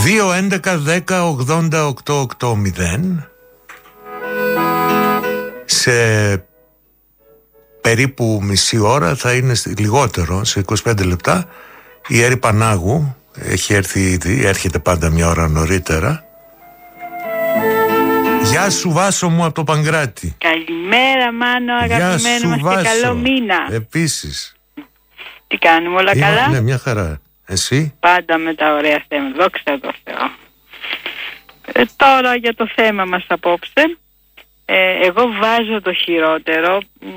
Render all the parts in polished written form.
2-11-10-80-880. Σε περίπου μισή ώρα θα είναι λιγότερο, σε 25 λεπτά, η Έρη Πανάγου. Έχει έρθει ήδη, έρχεται πάντα μια ώρα νωρίτερα. Γεια σου Βάσο μου από το Παγκράτη. Καλημέρα Μάνο, αγαπημένο μας, και καλό μήνα. Επίσης. Τι κάνουμε, όλα καλά? Ναι, μια χαρά. Εσύ? Πάντα με τα ωραία θέματα, δόξα τω Θεώ. Τώρα για το θέμα μας απόψε. Εγώ βάζω το χειρότερο,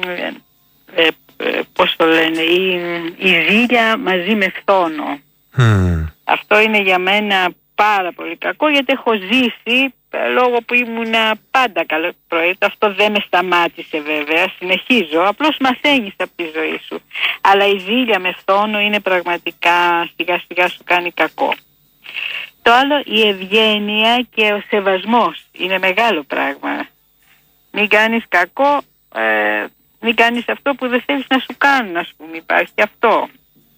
πώς το λένε, η ζήλια μαζί με φθόνο. Αυτό είναι για μένα πάρα πολύ κακό, γιατί έχω ζήσει λόγω που ήμουνα πάντα καλό πρωί. Αυτό δεν με σταμάτησε βέβαια, συνεχίζω, απλώς μαθαίνεις από τη ζωή σου. Αλλά η ζήλια με φθόνο είναι πραγματικά, σιγά σιγά σου κάνει κακό. Το άλλο, η ευγένεια και ο σεβασμός είναι μεγάλο πράγμα. Μην κάνεις κακό, μην κάνεις αυτό που δεν θέλεις να σου κάνουν, ας πούμε, υπάρχει και αυτό.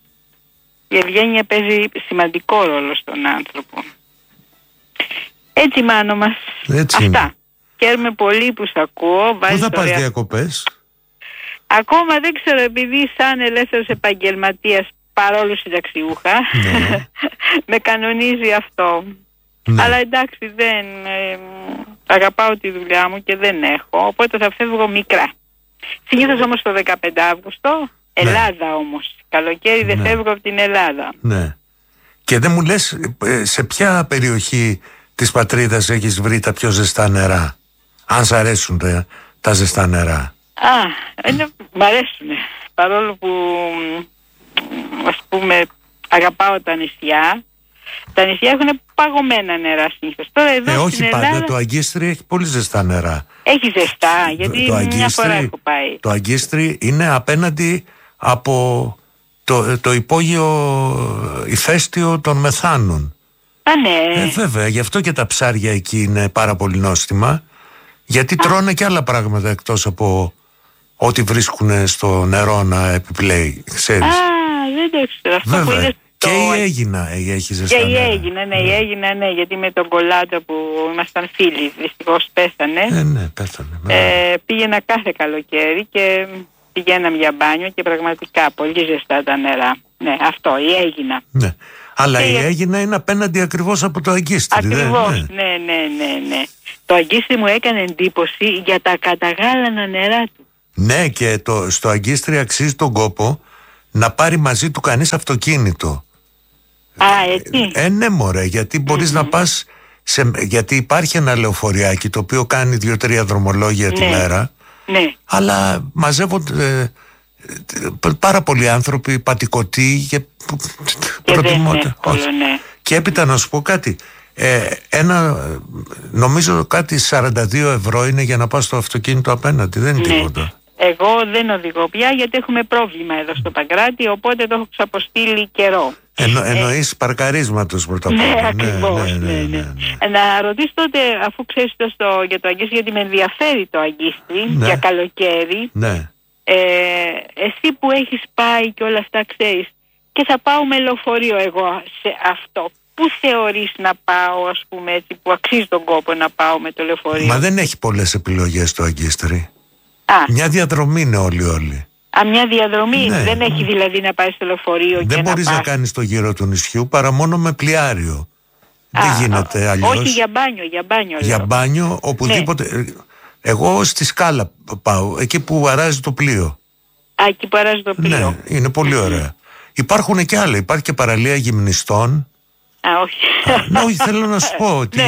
Η ευγένεια παίζει σημαντικό ρόλο στον άνθρωπο. Έτσι Μάνο μας, έτσι αυτά. Είναι. Χαίρομαι πολύ που σ' ακούω. Πού θα πας διακοπές? Ακόμα δεν ξέρω, επειδή σαν ελεύθερος επαγγελματίας, παρόλο συνταξιούχα, ναι. Με κανονίζει αυτό. Ναι. Αλλά εντάξει, δεν αγαπάω τη δουλειά μου και δεν έχω, οπότε θα φεύγω μικρά. Συνήθως όμως το 15 Αύγουστο, Ελλάδα όμως. Καλοκαίρι δεν φεύγω από την Ελλάδα. Ναι. Και δεν μου λες σε ποια περιοχή της πατρίδας έχεις βρει τα πιο ζεστά νερά? Αν σ' αρέσουν τα ζεστά νερά. Μ' αρέσουν. Παρόλο που, ας πούμε, αγαπάω τα νησιά. Τα νησιά έχουν παγωμένα νερά συνήθως. Τώρα εδώ όχι στην πάντα, Ελλάδα... το Αγκίστρι έχει πολύ ζεστά νερά. Έχει ζεστά, γιατί μια φορά έχω πάει. Το Αγκίστρι είναι απέναντι από το υπόγειο ηφαίστειο των Μεθάνων. Ναι. Βέβαια, γι' αυτό και τα ψάρια εκεί είναι πάρα πολύ νόστιμα, γιατί τρώνε και άλλα πράγματα εκτός από ό,τι βρίσκουν στο νερό να επιπλέει, ξέρεις. Δεν το ήξερα αυτό. Βέβαια. Που είναι και η Αίγινα έχει ζεστά νερά. Και η Αίγινα, η Αίγινα, γιατί με τον Κολάτα που ήμασταν φίλοι, δυστυχώς πέθανε. Ναι, πέθανε. Πήγαινα κάθε καλοκαίρι και πηγαίναμε για μπάνιο και πραγματικά πολύ ζεστά τα νερά. Ναι, αυτό, η Αίγινα. Ναι. Αλλά η Αίγινα είναι απέναντι ακριβώς από το Αγκίστρι. Ακριβώς, ναι. Το Αγκίστρι μου έκανε εντύπωση για τα καταγάλανα νερά του. Ναι, και στο Αγκίστρι αξίζει τον κόπο να πάρει μαζί του κανείς αυτοκίνητο. Έτσι. Ναι μωρέ, γιατί μπορείς να πας γιατί υπάρχει ένα λεωφοριάκι το οποίο κάνει 2-3 δρομολόγια τη μέρα. Ναι. Αλλά μαζεύονται πάρα πολλοί άνθρωποι πατικωτοί και προτιμώνται. Ναι. Και έπειτα να σου πω κάτι, νομίζω κάτι 42 ευρώ είναι για να πας στο αυτοκίνητο απέναντι, δεν είναι τίποτα. Εγώ δεν οδηγώ πια, γιατί έχουμε πρόβλημα εδώ στο Παγκράτη, οπότε το έχω ξαποστείλει καιρό. Εννοείς παρκαρίσματος πρώτα απ' όλα. Ναι, ακριβώς. Να ρωτήσω τότε, αφού ξέρεις για το Αγκίστρι, γιατί με ενδιαφέρει το Αγκίστρι για καλοκαίρι. Ναι. Εσύ που έχεις πάει και όλα αυτά ξέρεις, και θα πάω με λεωφορείο εγώ σε αυτό. Πού θεωρείς να πάω, ας πούμε, έτσι, που αξίζει τον κόπο να πάω με το λεωφορείο? Μα δεν έχει πολλές επιλογές το Αγκίστρι. Μια διαδρομή είναι όλοι. Μια διαδρομή. Ναι. Δεν έχει δηλαδή να πάει στο λεωφορείο. Δεν μπορείς να κάνεις το γύρο του νησιού παρά μόνο με πλοιάριο. Δεν γίνεται αλλιώς. Όχι, για μπάνιο. Για μπάνιο οπουδήποτε. Ναι. Εγώ στη Σκάλα πάω, εκεί που αράζει το πλοίο. Εκεί που αράζει το πλοίο. Ναι, είναι πολύ ωραία. Υπάρχουν και άλλα. Υπάρχει και παραλία γυμνιστών. Όχι. Όχι, θέλω να σου πω ότι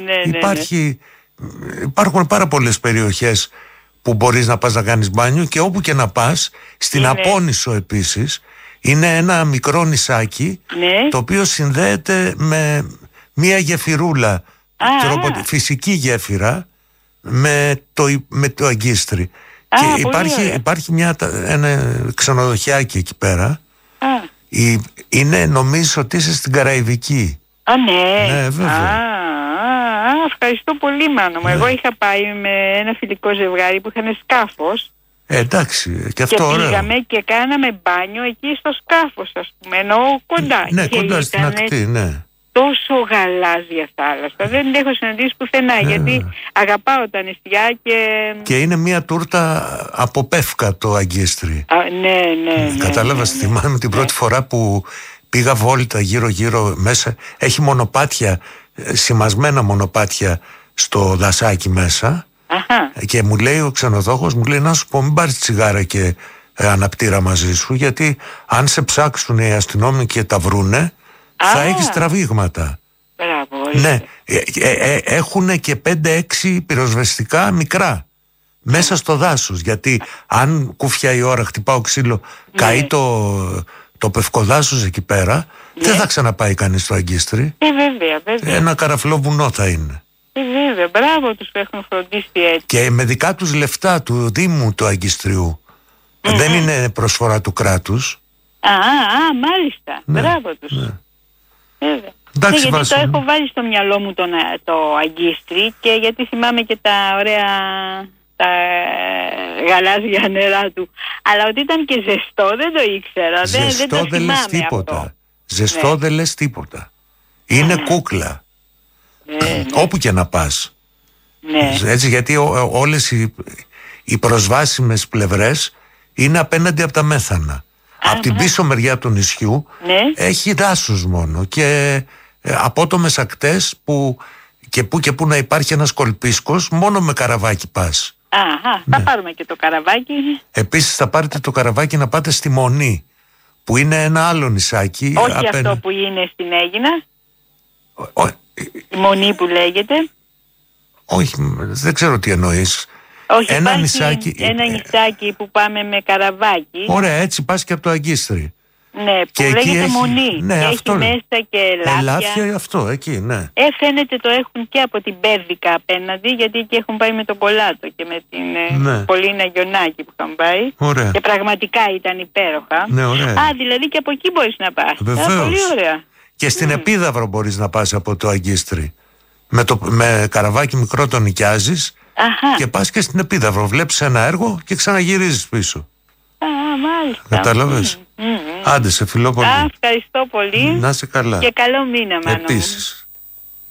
υπάρχουν πάρα πολλές περιοχές που μπορείς να πας να κάνεις μπάνιο, και όπου και να πας, στην Απόνησο επίσης, είναι ένα μικρό νησάκι, το οποίο συνδέεται με μία γεφυρούλα, φυσική γέφυρα, με το Αγκίστρι. Και υπάρχει ένα ξενοδοχιάκι εκεί πέρα. Είναι, νομίζω ότι είσαι στην Καραϊβική. Ναι, βέβαια. Ευχαριστώ πολύ, Μάνο μου. Εγώ είχα πάει με ένα φιλικό ζευγάρι που είχαν σκάφος. Εντάξει, και αυτό ωραίο. Και πήγαμε και κάναμε μπάνιο εκεί στο σκάφος, ας πούμε, ενώ κοντά. Ναι, κοντά στην ακτή, ναι. τόσο γαλάζια θάλασσα. Δεν την έχω συναντήσει πουθενά, γιατί αγαπάω τα νησιά και είναι μια τούρτα από πεύκα το Αγκίστρι. Ναι. Κατάλαβα, θυμάμαι την πρώτη φορά που πήγα βόλτα γύρω-γύρω μέσα. Έχει μονοπάτια, σημασμένα μονοπάτια στο δασάκι μέσα. Και μου λέει ο ξενοδόχος, μου λέει, να σου πω, μην πάρεις τσιγάρα και αναπτήρα μαζί σου, γιατί αν σε ψάξουν οι αστυνόμοι και τα βρούνε, θα έχεις τραβήγματα. Ναι, έχουν και 5-6 πυροσβεστικά μικρά μέσα στο δάσος, γιατί αν κούφια η ώρα, χτυπάω ξύλο, καεί το πευκοδάσος εκεί πέρα, δεν θα ξαναπάει κανείς στο Αγκίστρι. Βέβαια. Ένα καραφλό βουνό θα είναι. Βέβαια, μπράβο τους που έχουν φροντίσει έτσι. Και με δικά τους λεφτά του Δήμου του Αγκιστριού. Δεν είναι προσφορά του κράτους. Μάλιστα. Μπράβο τους. Βέβαια. Εντάξει, γιατί το έχω βάλει στο μυαλό μου το Αγκίστρι, και γιατί θυμάμαι και τα ωραία, τα γαλάζια νερά του. Αλλά ότι ήταν και ζεστό δεν το ήξερα. Ζεστό δεν λες τίποτα. Ζεστό δεν λες τίποτα. Είναι κούκλα. Όπου και να πας. Έτσι, γιατί όλες οι προσβάσιμες πλευρές είναι απέναντι από τα μέθανα. Από την πίσω μεριά του νησιού έχει δάσους μόνο, και απότομες ακτές που που να υπάρχει ένας κολπίσκος, μόνο με καραβάκι πας. Θα πάρουμε και το καραβάκι. Επίσης θα πάρετε το καραβάκι να πάτε στη Μονή, που είναι ένα άλλο νησάκι. Όχι αυτό που είναι στην Αίγινα. Η Μονή που λέγεται. Όχι, δεν ξέρω τι εννοείς. Όχι, ένα νησάκι που πάμε με καραβάκι. Ωραία, έτσι πας και από το Αγκίστρι. Ναι, που λέγεται Μονή. Ναι, έχει αυτό μέσα και ελάφια. Ελάφια, αυτό, εκεί, ναι. Φαίνεται το έχουν και από την Πέρδικα απέναντι, γιατί εκεί έχουν πάει με τον Πολάτο και με την Πολίνα Γιονάκη που είχαν πάει. Ωραία. Και πραγματικά ήταν υπέροχα. Ναι, ωραία. Δηλαδή και από εκεί μπορείς να πας. Βεβαίως. Πολύ ωραία. Και στην Επίδαυρο μπορείς να πας από το Αγκίστρι. Με καραβάκι μικρό το νοικιάζεις και πας και στην Επίδαυρο. Βλέπεις ένα έργο και ξαναγυρίζεις πίσω. Μάλιστα. Κατάλαβες. Άντε, σε φιλώ πολύ. Ευχαριστώ πολύ. Να είσαι καλά. Και καλό μήνα, Μάνο. Επίσης.